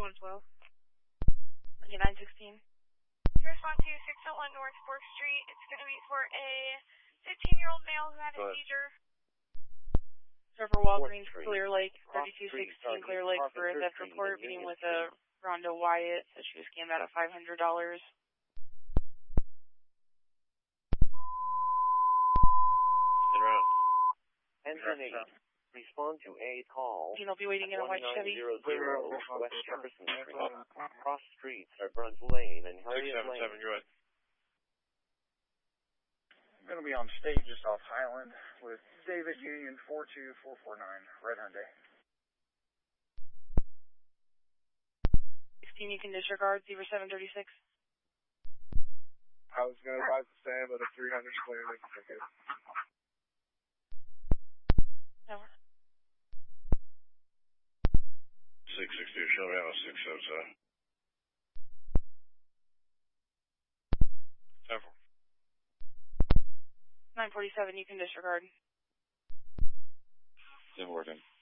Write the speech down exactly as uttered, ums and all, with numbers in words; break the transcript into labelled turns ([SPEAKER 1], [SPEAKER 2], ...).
[SPEAKER 1] one twelve.
[SPEAKER 2] nine sixteen.
[SPEAKER 3] Respond to six oh one North Fork Street. It's going to be for a fifteen-year-old male who had a seizure.
[SPEAKER 2] Server Walgreens, Clear Lake, thirty-two sixteen Clear Lake for a theft report, meeting with a Rhonda Wyatt. Said she was scammed out of five hundred dollars.
[SPEAKER 4] Engine eight. Respond to a call.
[SPEAKER 2] Dean will be waiting in a white Chevy.
[SPEAKER 4] West Jefferson Street. Cross streets are Bruns Lane and Harriet Lane.
[SPEAKER 5] six seven seven, go ahead.
[SPEAKER 6] I'm going to be on stage just off Highland with David Union four two four four nine, Red Hyundai.
[SPEAKER 2] sixteen, you can disregard, Zebra seven thirty-six.
[SPEAKER 7] I was going to advise the same, but a three hundred clear link ticket.
[SPEAKER 2] Over.
[SPEAKER 5] six six two, show me out six seven seven. ten four.
[SPEAKER 2] nine forty-seven, you can disregard.
[SPEAKER 5] ten four ten.